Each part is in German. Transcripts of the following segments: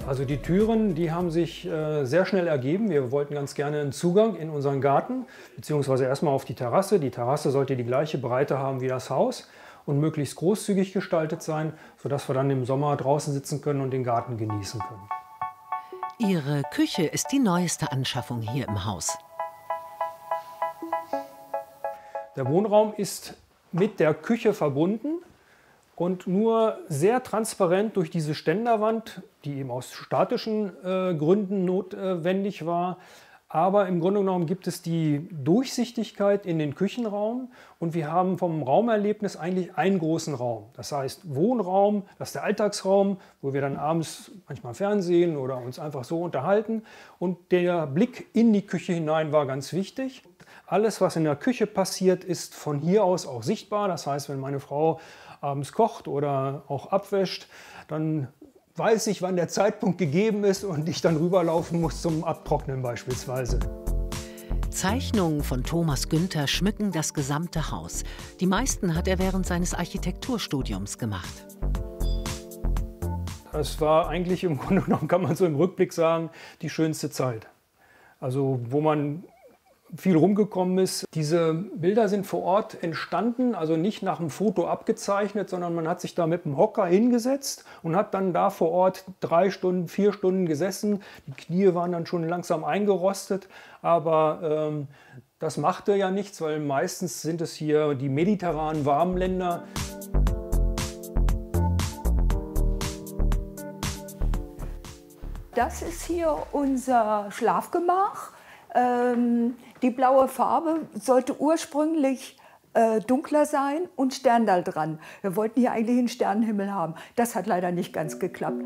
Also die Türen, die haben sich sehr schnell ergeben. Wir wollten ganz gerne einen Zugang in unseren Garten, beziehungsweise erstmal auf die Terrasse. Die Terrasse sollte die gleiche Breite haben wie das Haus und möglichst großzügig gestaltet sein, sodass wir dann im Sommer draußen sitzen können und den Garten genießen können. Ihre Küche ist die neueste Anschaffung hier im Haus. Der Wohnraum ist mit der Küche verbunden und nur sehr transparent durch diese Ständerwand, die eben aus statischen Gründen notwendig war. Aber im Grunde genommen gibt es die Durchsichtigkeit in den Küchenraum und wir haben vom Raumerlebnis eigentlich einen großen Raum. Das heißt Wohnraum, das ist der Alltagsraum, wo wir dann abends manchmal Fernsehen oder uns einfach so unterhalten. Und der Blick in die Küche hinein war ganz wichtig. Alles, was in der Küche passiert, ist von hier aus auch sichtbar. Das heißt, wenn meine Frau abends kocht oder auch abwäscht, dann weiß ich, wann der Zeitpunkt gegeben ist und ich dann rüberlaufen muss zum Abtrocknen beispielsweise. Zeichnungen von Thomas Günther schmücken das gesamte Haus. Die meisten hat er während seines Architekturstudiums gemacht. Das war eigentlich im Grunde genommen, kann man so im Rückblick sagen, die schönste Zeit. Also wo man viel rumgekommen ist. Diese Bilder sind vor Ort entstanden, also nicht nach einem Foto abgezeichnet, sondern man hat sich da mit dem Hocker hingesetzt und hat dann da vor Ort 3 Stunden, 4 Stunden gesessen. Die Knie waren dann schon langsam eingerostet, aber das machte ja nichts, weil meistens sind es hier die mediterranen Warmländer. Das ist hier unser Schlafgemach. Die blaue Farbe sollte ursprünglich dunkler sein und Sterndal dran. Wir wollten hier eigentlich einen Sternenhimmel haben. Das hat leider nicht ganz geklappt.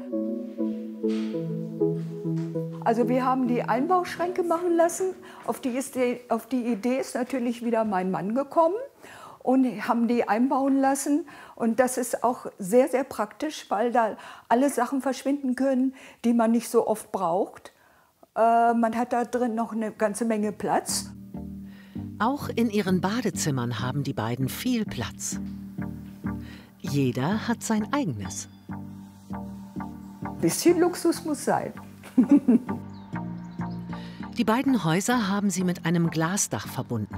Also wir haben die Einbauschränke machen lassen. Auf die Idee ist natürlich wieder mein Mann gekommen und haben die einbauen lassen. Und das ist auch sehr, sehr praktisch, weil da alle Sachen verschwinden können, die man nicht so oft braucht. Man hat da drin noch eine ganze Menge Platz. Auch in ihren Badezimmern haben die beiden viel Platz. Jeder hat sein eigenes. Bisschen Luxus muss sein. Die beiden Häuser haben sie mit einem Glasdach verbunden.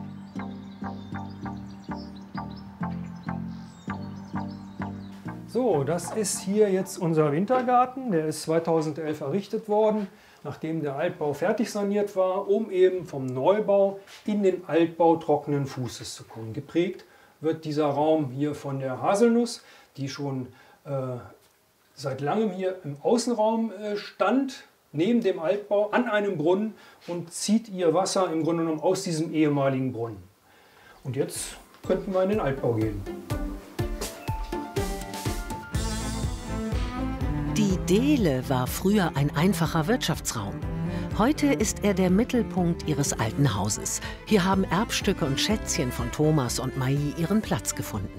So, das ist hier jetzt unser Wintergarten. Der ist 2011 errichtet worden, nachdem der Altbau fertig saniert war, um eben vom Neubau in den Altbau trockenen Fußes zu kommen. Geprägt wird dieser Raum hier von der Haselnuss, die schon seit langem hier im Außenraum stand, neben dem Altbau an einem Brunnen und zieht ihr Wasser im Grunde genommen aus diesem ehemaligen Brunnen. Und jetzt könnten wir in den Altbau gehen. Die Deele war früher ein einfacher Wirtschaftsraum. Heute ist er der Mittelpunkt ihres alten Hauses. Hier haben Erbstücke und Schätzchen von Thomas und Mai ihren Platz gefunden.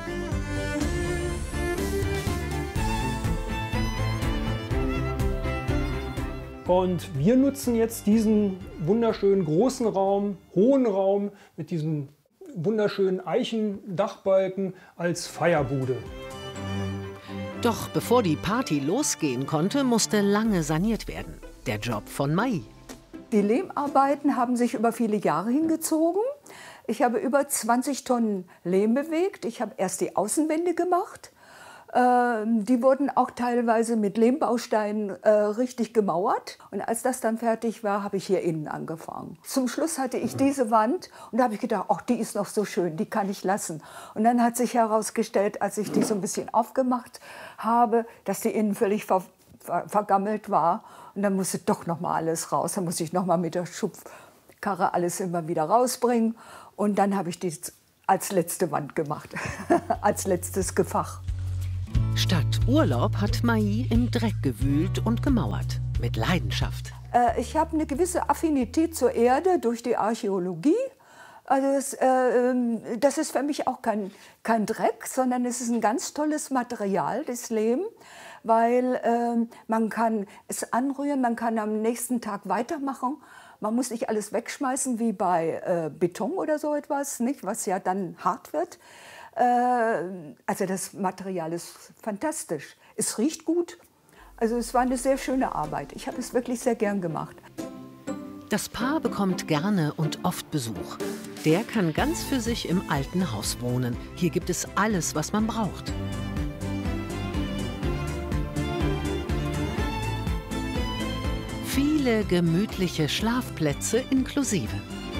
Und wir nutzen jetzt diesen wunderschönen großen Raum, hohen Raum mit diesem wunderschönen Eichendachbalken als Feierbude. Doch bevor die Party losgehen konnte, musste lange saniert werden. Der Job von Mai. Die Lehmarbeiten haben sich über viele Jahre hingezogen. Ich habe über 20 Tonnen Lehm bewegt. Ich habe erst die Außenwände gemacht. Die wurden auch teilweise mit Lehmbausteinen richtig gemauert. Und als das dann fertig war, habe ich hier innen angefangen. Zum Schluss hatte ich diese Wand und da habe ich gedacht, ach, die ist noch so schön, die kann ich lassen. Und dann hat sich herausgestellt, als ich die so ein bisschen aufgemacht habe, dass die innen völlig vergammelt war. Und dann musste doch noch mal alles raus. Dann musste ich noch mal mit der Schubkarre alles immer wieder rausbringen. Und dann habe ich die als letzte Wand gemacht, als letztes Gefach. Statt Urlaub hat Mai im Dreck gewühlt und gemauert. Mit Leidenschaft. Ich habe eine gewisse Affinität zur Erde durch die Archäologie. Also das ist für mich auch kein Dreck, sondern es ist ein ganz tolles Material, das Lehm, weil man kann es anrühren, man kann am nächsten Tag weitermachen. Man muss nicht alles wegschmeißen wie bei Beton oder so etwas, nicht, was ja dann hart wird. Also das Material ist fantastisch. Es riecht gut, Also es war eine sehr schöne Arbeit. Ich habe es wirklich sehr gern gemacht. Das Paar bekommt gerne und oft Besuch. Der kann ganz für sich im alten Haus wohnen. Hier gibt es alles, was man braucht. Viele gemütliche Schlafplätze inklusive.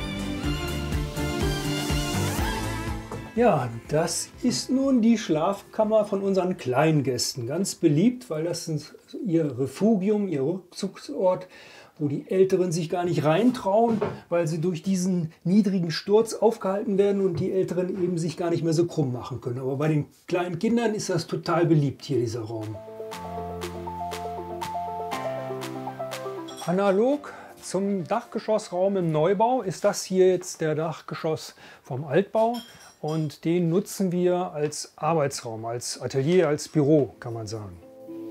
Ja, das ist nun die Schlafkammer von unseren Kleingästen. Ganz beliebt, weil das ist ihr Refugium, ihr Rückzugsort, wo die Älteren sich gar nicht reintrauen, weil sie durch diesen niedrigen Sturz aufgehalten werden und die Älteren eben sich gar nicht mehr so krumm machen können. Aber bei den kleinen Kindern ist das total beliebt hier, dieser Raum. Analog zum Dachgeschossraum im Neubau ist das hier jetzt der Dachgeschoss vom Altbau. Und den nutzen wir als Arbeitsraum, als Atelier, als Büro, kann man sagen.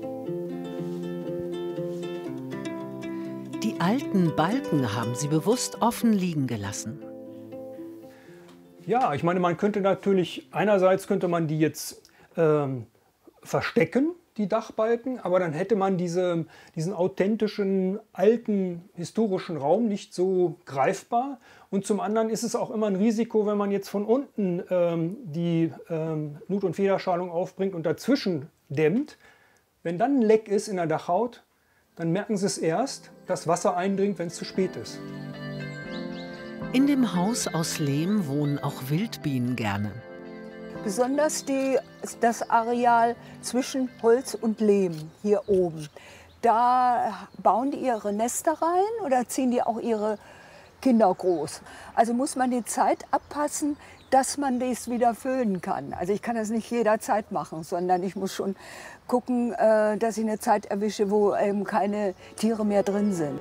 Die alten Balken haben sie bewusst offen liegen gelassen. Ja, ich meine, man könnte natürlich, einerseits könnte man die jetzt verstecken, die Dachbalken, aber dann hätte man diesen authentischen, alten, historischen Raum nicht so greifbar. Und zum anderen ist es auch immer ein Risiko, wenn man jetzt von unten die Nut- und Federschalung aufbringt und dazwischen dämmt. Wenn dann ein Leck ist in der Dachhaut, dann merken Sie es erst, dass Wasser eindringt, wenn es zu spät ist. In dem Haus aus Lehm wohnen auch Wildbienen gerne. Besonders das Areal zwischen Holz und Lehm hier oben. Da bauen die ihre Nester rein oder ziehen die auch ihre Kinder groß. Also muss man die Zeit abpassen, dass man das wieder föhnen kann. Also ich kann das nicht jederzeit machen, sondern ich muss schon gucken, dass ich eine Zeit erwische, wo eben keine Tiere mehr drin sind.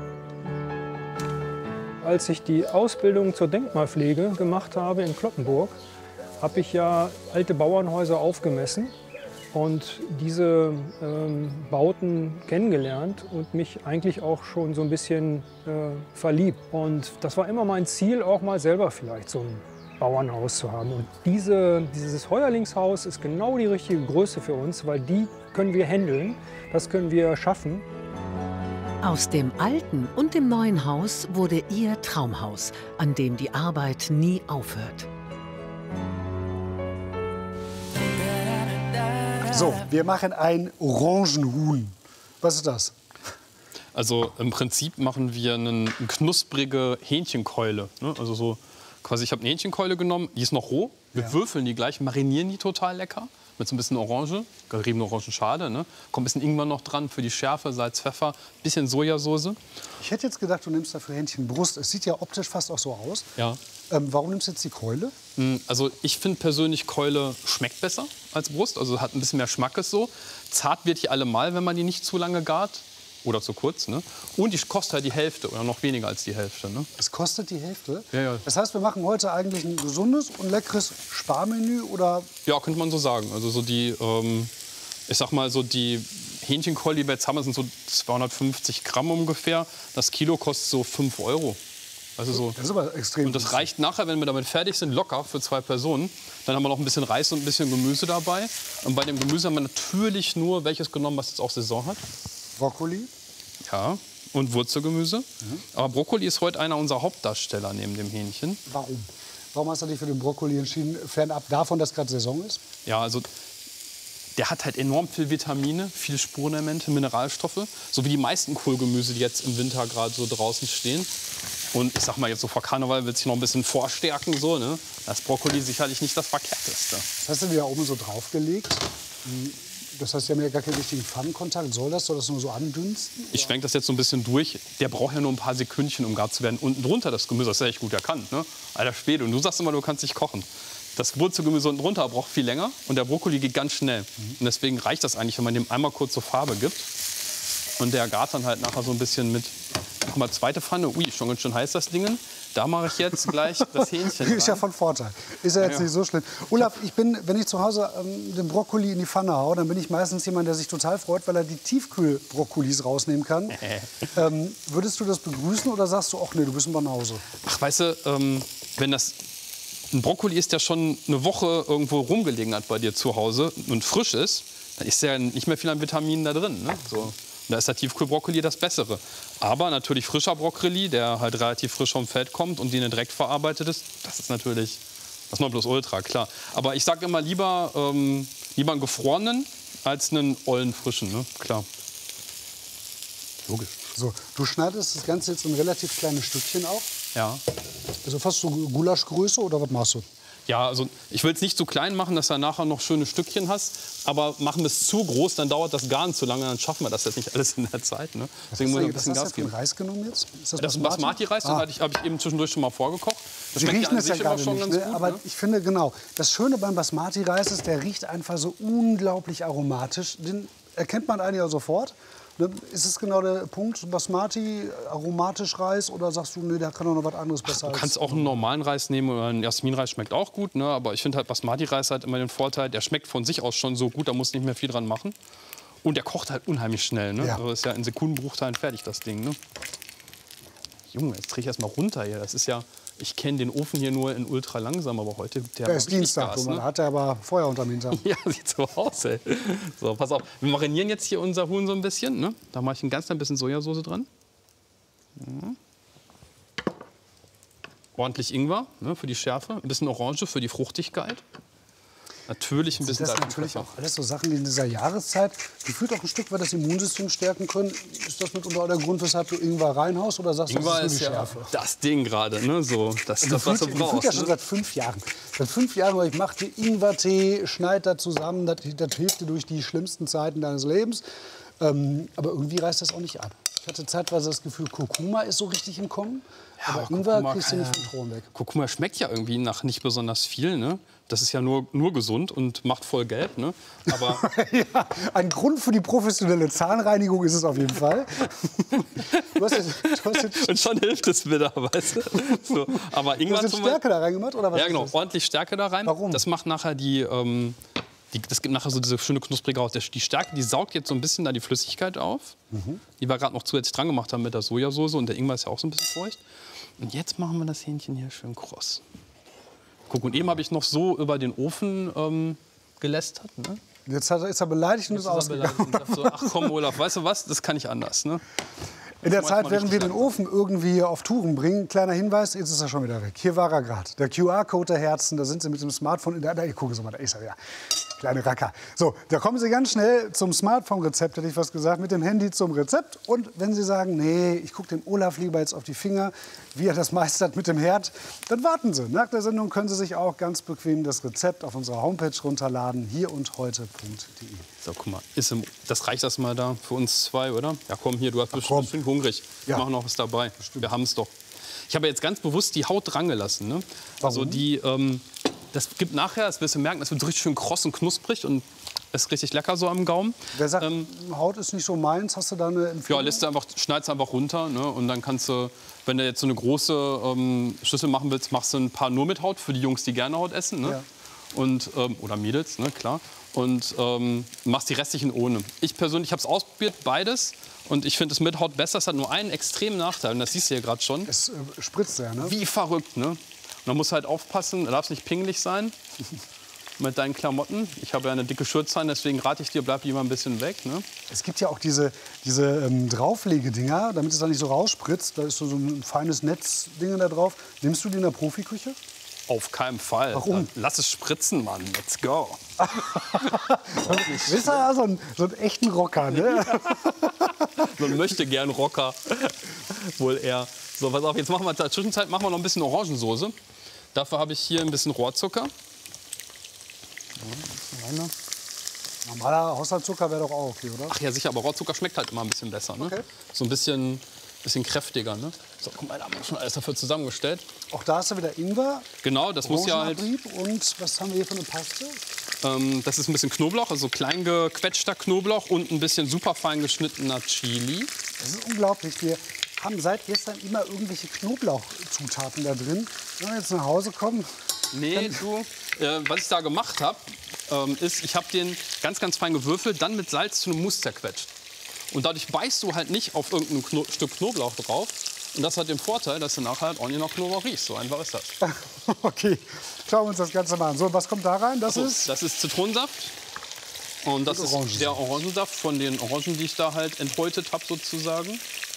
Als ich die Ausbildung zur Denkmalpflege gemacht habe in Cloppenburg, habe ich ja alte Bauernhäuser aufgemessen und diese Bauten kennengelernt und mich eigentlich auch schon so ein bisschen verliebt. Und das war immer mein Ziel, auch mal selber vielleicht so ein Bauernhaus zu haben. Und dieses Heuerlingshaus ist genau die richtige Größe für uns, weil die können wir handeln, das können wir schaffen. Aus dem alten und dem neuen Haus wurde ihr Traumhaus, an dem die Arbeit nie aufhört. So, wir machen ein Orangenhuhn. Was ist das? Also im Prinzip machen wir eine knusprige Hähnchenkeule. Ne? Also so quasi, ich habe eine Hähnchenkeule genommen, die ist noch roh. Wir würfeln die gleich, marinieren die total lecker. Mit so ein bisschen Orange, geriebene Orangenschale. Ne? Kommt ein bisschen Ingwer noch dran für die Schärfe, Salz, Pfeffer, bisschen Sojasauce. Ich hätte jetzt gedacht, du nimmst dafür Hähnchenbrust. Es sieht ja optisch fast auch so aus. Ja. Warum nimmst du jetzt die Keule? Also ich finde persönlich, Keule schmeckt besser als Brust. Also hat ein bisschen mehr Schmackes so. Zart wird die allemal, wenn man die nicht zu lange gart. Oder zu kurz. Ne? Und die kostet halt die Hälfte oder noch weniger als die Hälfte. Ne? Es kostet die Hälfte? Ja, ja. Das heißt, wir machen heute eigentlich ein gesundes und leckeres Sparmenü, oder? Ja, könnte man so sagen. Also so die, ich sag mal so die Hähnchenkeule, die wir jetzt haben, sind so 250 Gramm ungefähr. Das Kilo kostet so 5 €. Also so. Das ist aber extrem. Und das reicht nachher, wenn wir damit fertig sind, locker für 2 Personen. Dann haben wir noch ein bisschen Reis und ein bisschen Gemüse dabei. Und bei dem Gemüse haben wir natürlich nur welches genommen, was jetzt auch Saison hat. Brokkoli? Ja, und Wurzelgemüse. Aber Brokkoli ist heute einer unserer Hauptdarsteller neben dem Hähnchen. Warum? Warum hast du dich für den Brokkoli entschieden, fernab davon, dass gerade Saison ist? Ja, also der hat halt enorm viel Vitamine, viele Spurenelemente, Mineralstoffe. So wie die meisten Kohlgemüse, die jetzt im Winter gerade so draußen stehen. Und ich sag mal, jetzt so vor Karneval wird sich noch ein bisschen vorstärken. So, ne? Das Brokkoli sicherlich nicht das Verkehrteste. Das hast du dir da oben so draufgelegt. Das heißt, Sie haben ja gar keinen richtigen Pfannenkontakt. Soll das nur so andünsten? Ich schwenke das jetzt so ein bisschen durch. Der braucht ja nur ein paar Sekündchen, um gar zu werden. Unten drunter das Gemüse, das ist ja echt gut erkannt. Ne? Alter Schwede, und du sagst immer, du kannst nicht kochen. Das Wurzelgemüse unten drunter braucht viel länger und der Brokkoli geht ganz schnell. Und deswegen reicht das eigentlich, wenn man dem einmal kurz so Farbe gibt. Und der gart dann halt nachher so ein bisschen mit. Guck mal, zweite Pfanne. Ui, schon ganz schön heiß das Ding. Da mache ich jetzt gleich das Hähnchen rein. Ist ja von Vorteil. Ist ja jetzt nicht so schlimm. Olaf, wenn ich zu Hause den Brokkoli in die Pfanne haue, dann bin ich meistens jemand, der sich total freut, weil er die Tiefkühlbrokkolis rausnehmen kann. Würdest du das begrüßen oder sagst du, ach nee, du bist ein Banause? Ach, weißt du, wenn das ein Brokkoli ist, der schon eine Woche irgendwo rumgelegen hat bei dir zu Hause und frisch ist, Da ist ja nicht mehr viel an Vitaminen da drin. Ne? So. Da ist der Tiefkühlbrokkoli das Bessere. Aber natürlich frischer Brokkoli, der halt relativ frisch vom Feld kommt und die nicht direkt verarbeitet ist, das ist natürlich das Nonplusultra, klar. Aber ich sage immer lieber einen gefrorenen als einen ollen frischen, ne? Klar. Logisch. So, du schneidest das Ganze jetzt in relativ kleine Stückchen auf. Ja. Also fast so Gulaschgröße oder was machst du? Ja, also ich will es nicht zu klein machen, dass du nachher noch schöne Stückchen hast. Aber machen wir es zu groß, dann dauert das Garen zu lange. Dann schaffen wir das jetzt nicht alles in der Zeit. Ne? Deswegen muss ich ein bisschen Gas geben. Reis genommen jetzt? Ist das ist Basmati-Reis, den habe ich eben zwischendurch schon mal vorgekocht. Das Sie schmeckt riechen ja an es ja sich immer gerade schon nicht, ganz ne? gut. Aber Ne? ich finde, genau, das Schöne beim Basmati-Reis ist, der riecht einfach so unglaublich aromatisch. Den erkennt man eigentlich ja sofort. Ne? Ist es genau der Punkt, Basmati, aromatisch Reis, oder sagst du, nee, da kann doch noch was anderes besser Du kannst auch einen normalen Reis nehmen oder einen Jasminreis, schmeckt auch gut. Ne? Aber ich finde halt, Basmati-Reis hat immer den Vorteil, der schmeckt von sich aus schon so gut, da muss nicht mehr viel dran machen. Und der kocht halt unheimlich schnell. Ne? Ja. Also ist ja in Sekundenbruchteilen fertig, das Ding. Ne? Junge, jetzt drehe ich erst mal runter hier. Das ist ja, ich kenne den Ofen hier nur in ultra langsam, aber heute der ist Dienstag, Gas, da ne? hat er aber Feuer unterm Hintern. Ja, sieht so aus, ey. So, pass auf. Wir marinieren jetzt hier unser Huhn so ein bisschen. Ne? Da mache ich ein ganz klein bisschen Sojasauce dran. Ja. Ordentlich Ingwer, ne, für die Schärfe. Ein bisschen Orange für die Fruchtigkeit. Natürlich ein bisschen Das sind Salz und natürlich Pfeffer. auch alles so Sachen, die in dieser Jahreszeit gefühlt auch ein Stück weit das Immunsystem stärken können. Ist das mitunter der Grund, weshalb du Ingwer reinhaust, oder sagst du, Ingwer das ist ist nur die ja Schärfe? das Ding gerade, ne? So, das, was du Ich brauchst. ja schon Ne? seit 5 Jahren. Seit 5 Jahren, ich mache dir Ingwertee, schneid da zusammen, das hilft dir durch die schlimmsten Zeiten deines Lebens. Aber irgendwie reißt das auch nicht ab. Ich hatte zeitweise das Gefühl, Kurkuma ist so richtig im Kommen. Ja, aber aber Ingwer Kurkuma kriegst du kann nicht ja- vom Thron weg. Kurkuma schmeckt ja irgendwie nach nicht besonders viel, ne? Das ist ja nur gesund und macht voll gelb, ne? Aber Ja, ein Grund für die professionelle Zahnreinigung ist es auf jeden Fall. Du hast jetzt und schon hilft es wieder, weißt du? So, aber Du Ingwer hast jetzt zum Beispiel. Stärke da reingemacht, oder was? Ja, ist genau, das? ordentlich Stärke da rein. Warum? Das macht nachher das gibt nachher so diese schöne knusprige Haut. Die Stärke, die saugt jetzt so ein bisschen da die Flüssigkeit auf, die wir gerade noch zusätzlich dran gemacht haben mit der Sojasauce. Und der Ingwer ist ja auch so ein bisschen feucht. Und jetzt machen wir das Hähnchen hier schön kross. Guck, und eben habe ich noch so über den Ofen gelästert. Ne? Jetzt ist er beleidigt und ist Jetzt ist er ausgegangen. beleidigt und sagt so, ach komm, Olaf, weißt du was, das kann ich anders. Ne? In der Schmeiß Zeit, mal während wir richtig den Ofen irgendwie auf Touren bringen, kleiner Hinweis, jetzt ist er schon wieder weg. Hier war er gerade. Der QR-Code der Herzen, da sind Sie mit dem Smartphone. Gucken Sie mal, da ist er wieder. Kleine Racker. So, da kommen Sie ganz schnell zum Smartphone-Rezept, hätte ich was gesagt, mit dem Handy zum Rezept. Und wenn Sie sagen, nee, ich gucke dem Olaf lieber jetzt auf die Finger, wie er das meistert mit dem Herd, dann warten Sie. Nach der Sendung können Sie sich auch ganz bequem das Rezept auf unserer Homepage runterladen, hierundheute.de. So, guck mal, das reicht das mal da für uns zwei, oder? Ja, komm, hier, du hast komm. bestimmt hungrig. Wir Ja. machen noch was dabei. Wir haben es doch. Ich habe jetzt ganz bewusst die Haut dran gelassen. Ne? Also das gibt nachher, das wirst du merken, das wird so richtig schön kross und knusprig und ist richtig lecker so am Gaumen. Wer sagt, Haut ist nicht so meins, hast du da eine Empfehlung? Ja, schneid's einfach runter, ne? Und dann kannst du, wenn du jetzt so eine große Schüssel machen willst, machst du ein paar nur mit Haut, für die Jungs, die gerne Haut essen, ne? Ja. Und, oder Mädels, ne, klar. Und machst die restlichen ohne. Ich persönlich habe es ausprobiert, beides. Und ich finde es mit Haut besser. Es hat nur einen extremen Nachteil, und das siehst du ja gerade schon. Es spritzt sehr, ne? Wie verrückt, ne? Und man muss halt aufpassen, du darfst nicht pingelig sein mit deinen Klamotten. Ich habe ja eine dicke Schürze an, deswegen rate ich dir, bleib lieber ein bisschen weg, ne? Es gibt ja auch diese Drauflegedinger, damit es da nicht so rausspritzt. Da ist so ein feines Netzding da drauf. Nimmst du die in der Profiküche? Auf keinen Fall. Warum? Lass es spritzen, Mann. Let's go. Du bist ja so einen echten Rocker, ne? Man möchte gern Rocker. Wohl eher. So, pass auf, jetzt machen wir in der Zwischenzeit noch ein bisschen Orangensoße. Dafür habe ich hier ein bisschen Rohrzucker. Normaler Haushaltszucker wäre doch auch okay, oder? Ach ja, sicher, aber Rohrzucker schmeckt halt immer ein bisschen besser. Ne? Okay. So ein bisschen kräftiger. Ne? So, guck mal, da haben wir schon alles dafür zusammengestellt. Auch da hast du wieder Ingwer, Genau, das muss ja halt. Orangenabrieb und was haben wir hier für eine Paste? Das ist ein bisschen Knoblauch, also klein gequetschter Knoblauch und ein bisschen super fein geschnittener Chili. Das ist unglaublich. Wir haben seit gestern immer irgendwelche Knoblauchzutaten da drin. Wenn wir jetzt nach Hause kommen, Nee, du, was ich da gemacht habe, ist, ich habe den ganz, ganz fein gewürfelt, dann mit Salz zu einem Mousse zerquetscht. Und dadurch beißt du halt nicht auf irgendein Stück Knoblauch drauf. Und das hat den Vorteil, dass du nachher halt ordentlich nach Knoblauch riechst. So einfach ist das. okay, schauen wir uns das Ganze mal an. So, was kommt da rein? Das So, ist das ist Zitronensaft. Und das ist der Orangensaft von den Orangen, die ich da halt enthäutet habe sozusagen.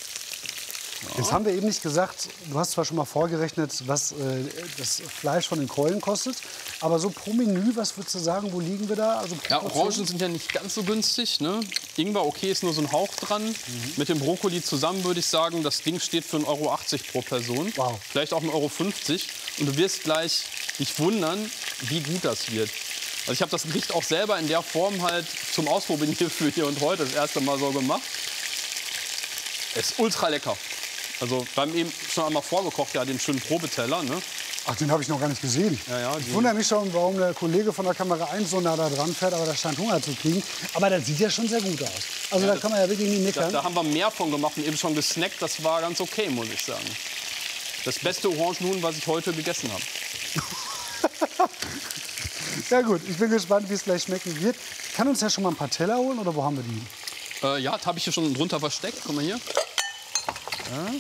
Ja. Jetzt haben wir eben nicht gesagt, du hast zwar schon mal vorgerechnet, was das Fleisch von den Keulen kostet, aber so pro Menü, was würdest du sagen, wo liegen wir da? Also ja, Orangen sind ja nicht ganz so günstig. Ne? Ingwer, okay, ist nur so ein Hauch dran. Mit dem Brokkoli zusammen würde ich sagen, das Ding steht für 1,80 € pro Person. Wow. Vielleicht auch 1,50 €. Und du wirst gleich dich wundern, wie gut das wird. Also ich habe das Gericht auch selber in der Form halt zum Ausprobieren für hier und heute das erste Mal so gemacht. Es ist ultra lecker. Also wir haben eben schon einmal vorgekocht, ja, den schönen Probeteller. Ne? Ach, den habe ich noch gar nicht gesehen. Ja, ich wundere mich schon, warum der Kollege von der Kamera 1 so nah da dran fährt, aber der scheint Hunger zu kriegen. Aber das sieht ja schon sehr gut aus. Also ja, da kann man ja wirklich nicht meckern. Da haben wir mehr von gemacht und eben schon gesnackt. Das war ganz okay, muss ich sagen. Das beste Orangenhuhn, was ich heute gegessen habe. Ja gut, ich bin gespannt, wie es gleich schmecken wird. Kann uns ja schon mal ein paar Teller holen, oder wo haben wir die? Ja, das habe ich hier schon drunter versteckt. Guck mal hier. Ja.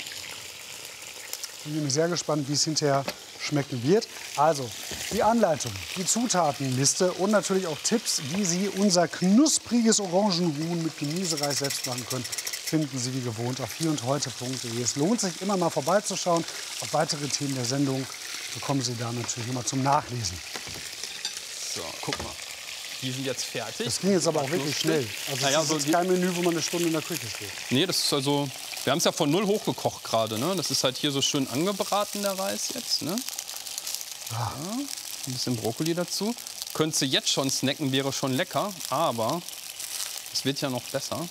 Ich bin sehr gespannt, wie es hinterher schmecken wird. Also, die Anleitung, die Zutatenliste und natürlich auch Tipps, wie Sie unser knuspriges Orangenhuhn mit Gemüsereis selbst machen können, finden Sie wie gewohnt auf hierundheute.de. Es lohnt sich immer mal vorbeizuschauen. Auf weitere Themen der Sendung bekommen Sie da natürlich immer zum Nachlesen. So, guck mal. Die sind jetzt fertig. Das ging jetzt aber auch wirklich schnell. Also das ist jetzt kein Menü, wo man eine Stunde in der Küche steht. Nee, das ist also... Wir haben es ja von 0 hochgekocht gerade. Ne? Das ist halt hier so schön angebraten, der Reis jetzt. Ne? Ja, ein bisschen Brokkoli dazu. Könntest du jetzt schon snacken, wäre schon lecker. Aber es wird ja noch besser.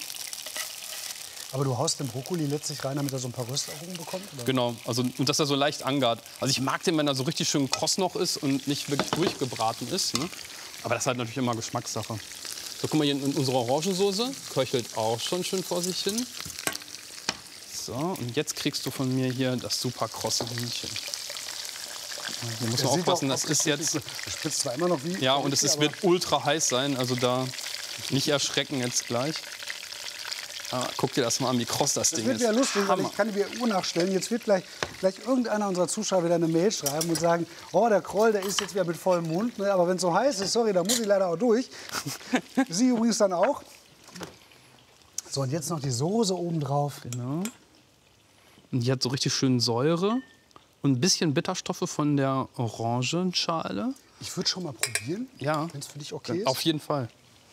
Aber du haust den Brokkoli letztlich rein, damit er so ein paar Röstaromen bekommt? Oder? Genau, also, und dass er so leicht angart. Also ich mag den, wenn er so richtig schön kross noch ist und nicht wirklich durchgebraten ist. Ne? Aber das ist halt natürlich immer Geschmackssache. So, guck mal, hier in unserer Orangensoße köchelt auch schon schön vor sich hin. So, und jetzt kriegst du von mir hier das super krosse Hühnchen. Hier muss man aufpassen, das ist jetzt... Das spritzt zwar immer noch wie... Ja, und es wird ultra heiß sein, also da nicht erschrecken jetzt gleich. Ah, guck dir das mal an, wie kross das Ding ist. Das wird ja lustig, weil ich kann die Uhr nachstellen. Jetzt wird gleich irgendeiner unserer Zuschauer wieder eine Mail schreiben und sagen, oh, der Kroll, der ist jetzt wieder mit vollem Mund. Ne? Aber wenn es so heiß ist, sorry, da muss ich leider auch durch. Sie übrigens dann auch. So, und jetzt noch die Soße oben drauf. Genau. Und die hat so richtig schön Säure und ein bisschen Bitterstoffe von der Orangenschale. Ich würde schon mal probieren, ja, wenn es für dich okay ist. Auf jeden Fall.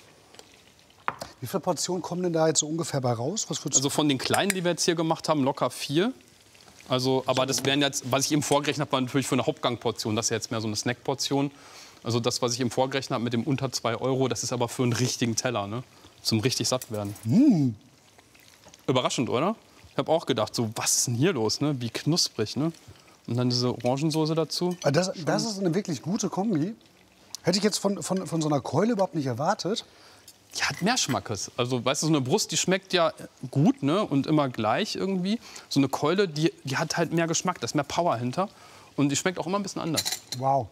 Wie viele Portionen kommen denn da jetzt so ungefähr bei raus? Also von den kleinen, die wir jetzt hier gemacht haben, locker 4. Also, aber das wären jetzt, was ich eben vorgerechnet habe, war natürlich für eine Hauptgangportion. Das ist ja jetzt mehr so eine Snackportion. Also das, was ich eben vorgerechnet habe mit dem unter 2 €, das ist aber für einen richtigen Teller, ne? Zum richtig satt werden. Überraschend, oder? Ich habe auch gedacht, so, was ist denn hier los, ne? Wie knusprig, ne? Und dann diese Orangensoße dazu. Das ist eine wirklich gute Kombi. Hätte ich jetzt von so einer Keule überhaupt nicht erwartet. Die hat mehr Schmackes. Also, weißt du, so eine Brust, die schmeckt ja gut, ne? Und immer gleich irgendwie. So eine Keule, die hat halt mehr Geschmack, da ist mehr Power hinter. Und die schmeckt auch immer ein bisschen anders. Wow.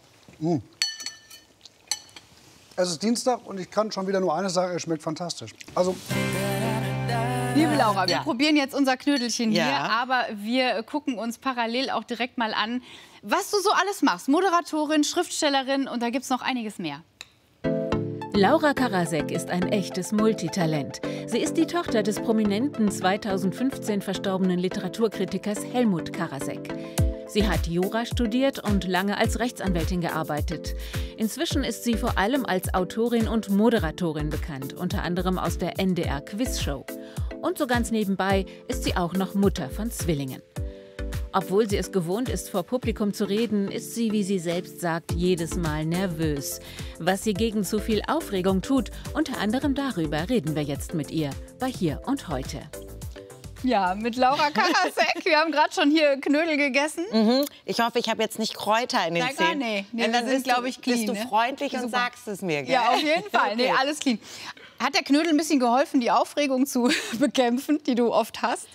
Es ist Dienstag und ich kann schon wieder nur eines sagen, es schmeckt fantastisch. Also... Liebe Laura, wir probieren jetzt unser Knödelchen hier, Ja. aber wir gucken uns parallel auch direkt mal an, was du so alles machst. Moderatorin, Schriftstellerin und da gibt's noch einiges mehr. Laura Karasek ist ein echtes Multitalent. Sie ist die Tochter des prominenten 2015 verstorbenen Literaturkritikers Helmut Karasek. Sie hat Jura studiert und lange als Rechtsanwältin gearbeitet. Inzwischen ist sie vor allem als Autorin und Moderatorin bekannt, unter anderem aus der NDR Quizshow. Und so ganz nebenbei ist sie auch noch Mutter von Zwillingen. Obwohl sie es gewohnt ist, vor Publikum zu reden, ist sie, wie sie selbst sagt, jedes Mal nervös. Was sie gegen zu viel Aufregung tut, unter anderem darüber reden wir jetzt mit ihr bei Hier und Heute. Ja, mit Laura Karasek. Wir haben gerade schon hier Knödel gegessen. Ich hoffe, ich habe jetzt nicht Kräuter in den Nein, gar Zähnen. nicht. Nee, Denn wir dann sind, glaube ich, clean. bist du ne? freundlich und Super. sagst es mir, gell? Ja, auf jeden Fall. Nee, Okay. alles clean. Hat der Knödel ein bisschen geholfen, die Aufregung zu bekämpfen, die du oft hast?